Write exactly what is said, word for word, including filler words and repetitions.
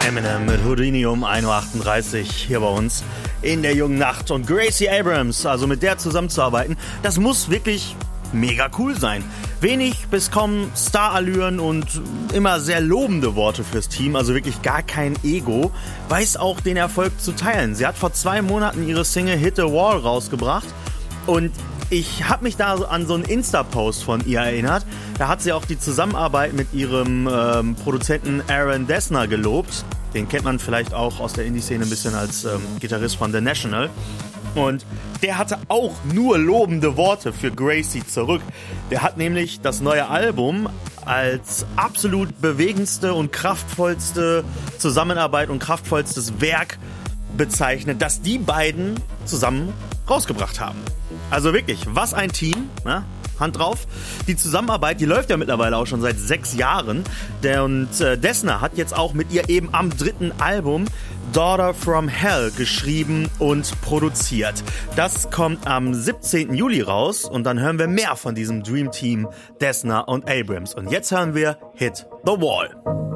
Eminem mit Houdini um ein Uhr achtunddreißig hier bei uns in der jungen Nacht. Und Gracie Abrams, also mit der zusammenzuarbeiten, das muss wirklich mega cool sein. Wenig bis kaum Starallüren und immer sehr lobende Worte fürs Team, also wirklich gar kein Ego, weiß auch den Erfolg zu teilen. Sie hat vor zwei Monaten ihre Single Hit the Wall rausgebracht und ich habe mich da an so einen Insta-Post von ihr erinnert. Da hat sie auch die Zusammenarbeit mit ihrem ähm, Produzenten Aaron Dessner gelobt. Den kennt man vielleicht auch aus der Indie-Szene ein bisschen als ähm, Gitarrist von The National. Und der hatte auch nur lobende Worte für Gracie zurück. Der hat nämlich das neue Album als absolut bewegendste und kraftvollste Zusammenarbeit und kraftvollstes Werk bezeichnet, das die beiden zusammen rausgebracht haben. Also wirklich, was ein Team, ne? Hand drauf. Die Zusammenarbeit, die läuft ja mittlerweile auch schon seit sechs Jahren. Der und äh, Dessner hat jetzt auch mit ihr eben am dritten Album Daughter from Hell geschrieben und produziert. Das kommt am siebzehnten Juli raus und dann hören wir mehr von diesem Dream Team Dessner und Abrams. Und jetzt hören wir Hit the Wall.